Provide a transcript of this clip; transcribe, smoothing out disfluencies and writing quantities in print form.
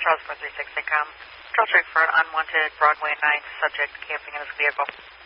Charles 436, they come. Control check for an unwanted Broadway 9 subject camping in his vehicle.